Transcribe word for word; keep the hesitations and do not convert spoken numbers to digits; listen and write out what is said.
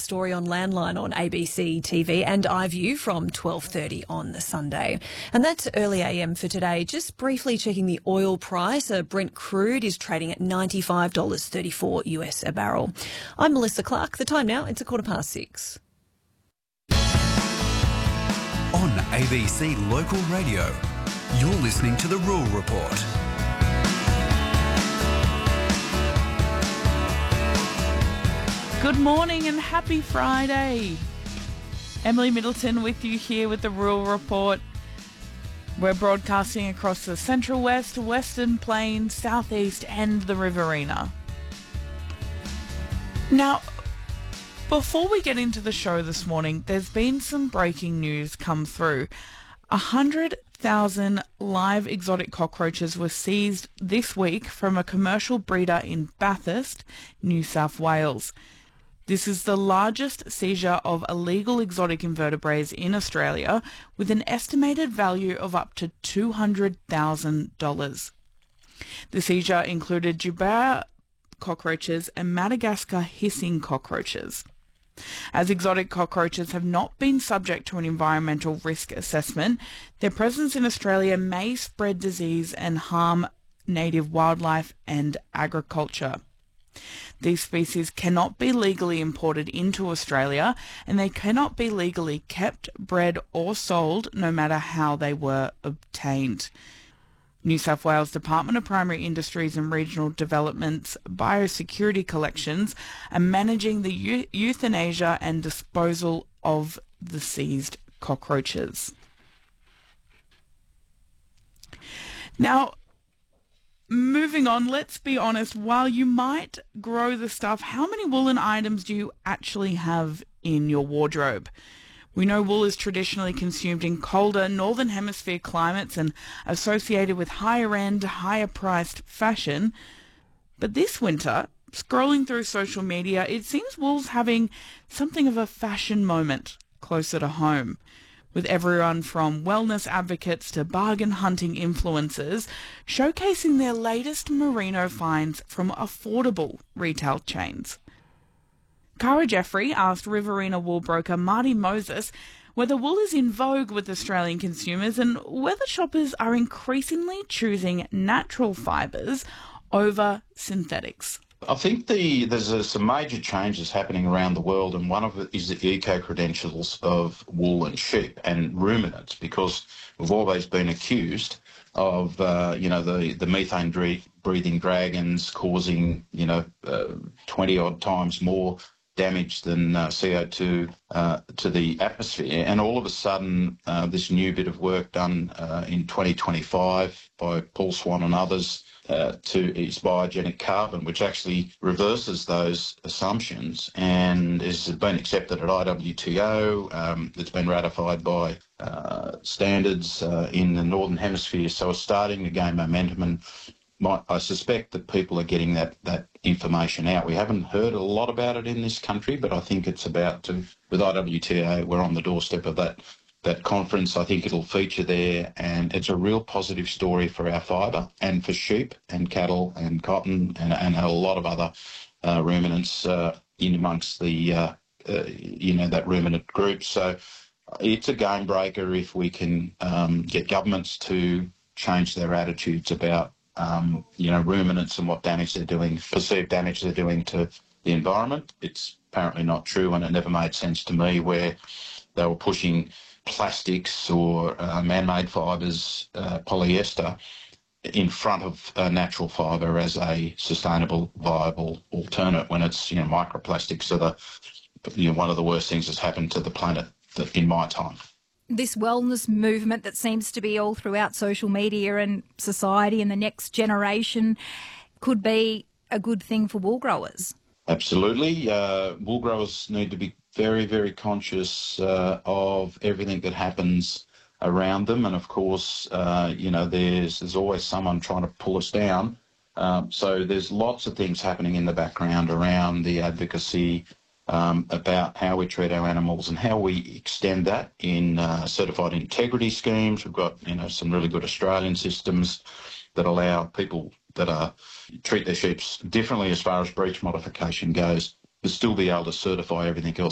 Story on Landline on A B C T V and iView from twelve thirty on the Sunday. And that's early A M for today. Just briefly checking the oil price. A Brent crude is trading at ninety-five dollars thirty-four US a barrel. I'm Melissa Clark. The time now, it's a quarter past six. On A B C Local Radio, you're listening to The Rural Report. Good morning and happy Friday. Emily Middleton with you here with the Rural Report. We're broadcasting across the Central West, Western Plains, Southeast and the Riverina. Now, before we get into the show this morning, there's been some breaking news come through. A hundred thousand live exotic cockroaches were seized this week from a commercial breeder in Bathurst, New South Wales. This is the largest seizure of illegal exotic invertebrates in Australia, with an estimated value of up to two hundred thousand dollars. The seizure included Jubara cockroaches and Madagascar hissing cockroaches. As exotic cockroaches have not been subject to an environmental risk assessment, their presence in Australia may spread disease and harm native wildlife and agriculture. These species cannot be legally imported into Australia, and they cannot be legally kept, bred or sold, no matter how they were obtained. New South Wales Department of Primary Industries and Regional Development's biosecurity collections are managing the eu- euthanasia and disposal of the seized cockroaches. Now, moving on, let's be honest, while you might grow the stuff, how many woolen items do you actually have in your wardrobe? We know wool is traditionally consumed in colder Northern Hemisphere climates and associated with higher-end, higher-priced fashion. But this winter, scrolling through social media, it seems wool's having something of a fashion moment closer to home, with everyone from wellness advocates to bargain hunting influencers showcasing their latest merino finds from affordable retail chains. Cara Jeffrey asked Riverina wool broker Marty Moses whether wool is in vogue with Australian consumers and whether shoppers are increasingly choosing natural fibres over synthetics. I think the there's a, some major changes happening around the world, and one of it is the eco-credentials of wool and sheep and ruminants, because we've always been accused of, uh, you know, the, the methane-breathing dragons causing, you know, uh, twenty-odd times more damage than uh, C O two uh, to the atmosphere. And all of a sudden, uh, this new bit of work done uh, in twenty twenty-five by Paul Swan and others uh, to its biogenic carbon, which actually reverses those assumptions and has been accepted at I W T O. Um, it's been ratified by uh, standards uh, in the Northern Hemisphere. So it's starting to gain momentum, and my, I suspect that people are getting that, that information out. We haven't heard a lot about it in this country, but I think it's about to. With I W T O, we're on the doorstep of that that conference. I think it'll feature there, and it's a real positive story for our fibre and for sheep and cattle and cotton and, and a lot of other uh, ruminants uh, in amongst the, uh, uh, you know, that ruminant group. So it's a game breaker if we can um, get governments to change their attitudes about Um, you know, ruminants and what damage they're doing, perceived damage they're doing to the environment. It's apparently not true, and it never made sense to me where they were pushing plastics or uh, man-made fibres, uh, polyester, in front of uh, natural fibre as a sustainable, viable alternate, when it's, you know, microplastics are the, you know, one of the worst things that's happened to the planet that, in my time. This wellness movement that seems to be all throughout social media and society and the next generation could be a good thing for wool growers. Absolutely. Uh, wool growers need to be very, very conscious uh, of everything that happens around them. And of course, uh, you know, there's, there's always someone trying to pull us down. Um, so there's lots of things happening in the background around the advocacy Um, about how we treat our animals and how we extend that in uh, certified integrity schemes. We've got, you know, some really good Australian systems that allow people that are treat their sheep differently as far as breech modification goes to still be able to certify everything else